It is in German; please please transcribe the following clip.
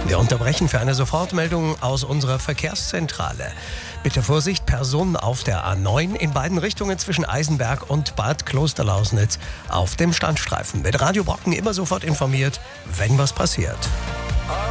Wir unterbrechen für eine Sofortmeldung aus unserer Verkehrszentrale. Bitte Vorsicht, Personen auf der A9 in beiden Richtungen zwischen Eisenberg und Bad Klosterlausnitz auf dem Standstreifen. Mit Radio Brocken immer sofort informiert, wenn was passiert.